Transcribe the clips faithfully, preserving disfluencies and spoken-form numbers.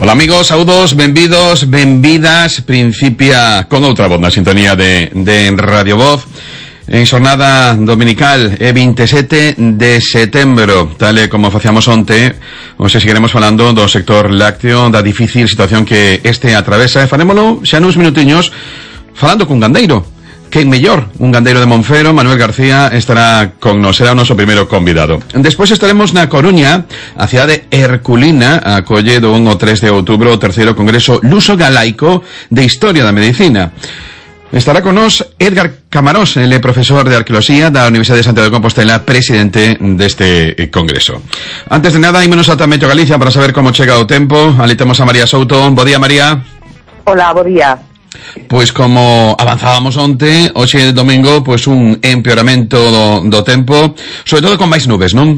Ola amigos, saúdos, benvidos, benvidas. Principia con outra voz na sintonía de, de Radio Voz en xornada dominical e veintisiete de setembro, tal e como facíamos onte. Hoxe seguiremos falando do sector lácteo, da difícil situación que este atravesa, e farémolo xa nuns minutiños falando cun gandeiro. Quen mellor, un gandeiro de Monfero, Manuel García, estará con nos, será o noso primeiro convidado. Despois estaremos na Coruña, a cidade herculina, acolle do un ao tres de outubro o terceiro Congreso Luso Galaico de Historia da Medicina. Estará con nos Edgar Camarós, ele é profesor de Arqueoloxía da Universidade de Santiago de Compostela, presidente deste congreso. Antes de nada, ímonos ata Meteo Galicia para saber como chega o tempo. Ali temos a María Souto. Bo día, María. Hola, bo día. Pois como avanzábamos onte, hoxe domingo, pois un empeoramento do, do tempo, sobre todo con máis nubes, non?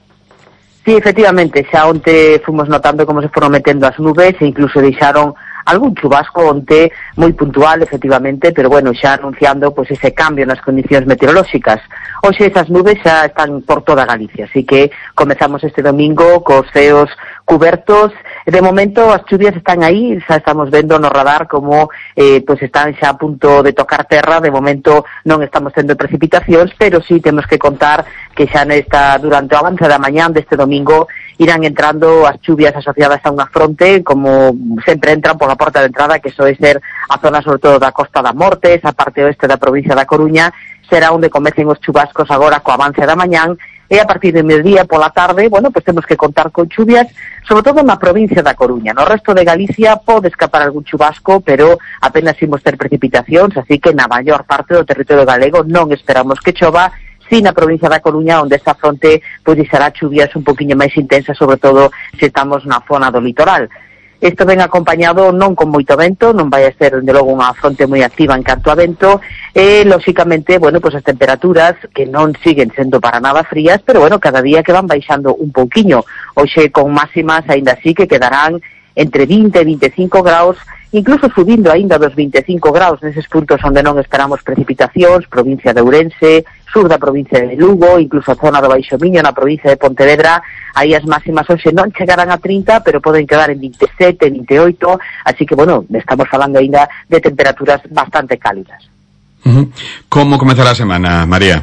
Sí, efectivamente, xa onte fomos notando como se foron metendo as nubes e incluso deixaron algún chubasco onte moi puntual, efectivamente, pero bueno, xa anunciando pois ese cambio nas condicións meteorolóxicas. Hoxe esas nubes xa están por toda Galicia, así que comezamos este domingo cos ceos cubertos. De momento as chuvias están aí, xa estamos vendo no radar como eh, pois están xa a punto de tocar terra. De momento non estamos tendo precipitacións, pero sí temos que contar que xa nesta, durante o avance da mañán deste domingo irán entrando as chuvias asociadas a unha fronte, como sempre entran pola porta de entrada, que soe ser a zona sobre todo da Costa da Morte, esa parte oeste da provincia da Coruña. Será onde comecen os chubascos agora co avance da mañán, e a partir do mediodía pola tarde, bueno, pois temos que contar con chuvias, sobre todo na provincia da Coruña. No resto de Galicia pode escapar algún chubasco, pero apenas imos ter precipitacións, así que na maior parte do territorio galego non esperamos que chova. Si na provincia da Coruña, onde esta fronte pois deixará chuvias un poquinho máis intensas, sobre todo se estamos na zona do litoral. Isto ven acompañado non con moito vento, non vai a ser, dende logo, unha fronte moi activa en canto a vento, e, lóxicamente, bueno, pois as temperaturas, que non siguen sendo para nada frías, pero, bueno, cada día que van baixando un pouquiño. Hoxe, con máximas, aínda así, que quedarán entre vinte e veinticinco graus, incluso subindo aínda dos veinticinco graus, neses puntos onde non esperamos precipitacións, provincia de Ourense, sur da provincia de Lugo, incluso a zona do Baixo Miño, na provincia de Pontevedra. Aí as máximas hoxe non chegarán a trinta, pero poden quedar en veintisiete, veintioito, así que, bueno, estamos falando aínda de temperaturas bastante cálidas. Uh-huh. Como comezará a semana, María?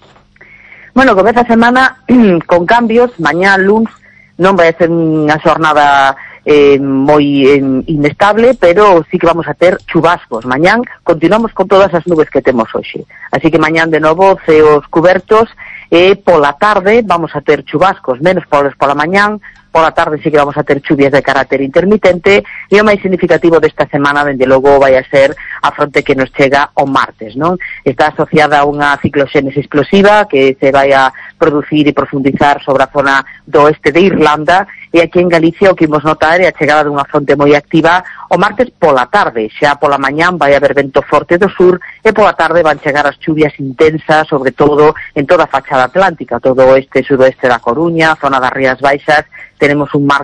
Bueno, comeza a semana con cambios. Mañá, luns, non vai a ser unha xornada eh, moi eh, inestable, pero sí que vamos a ter chubascos. Mañán continuamos con todas as nubes que temos hoxe, así que mañán de novo ceos cubertos, e pola tarde vamos a ter chubascos, menos polos pola mañán. Pola tarde sí que vamos a ter chuvias de carácter intermitente, e o máis significativo desta semana, dende logo, vai a ser a fronte que nos chega o martes, non? Está asociada a unha cicloxénese explosiva que se vai a producir e profundizar sobre a zona do oeste de Irlanda, e aquí en Galicia o que imos notar é a chegada dunha fronte moi activa o martes pola tarde. Xa pola mañán vai haber vento forte do sur, e pola tarde van chegar as chuvias intensas, sobre todo en toda a fachada atlántica, todo o oeste e sudoeste da Coruña, zona das Rías Baixas. Tenemos un mar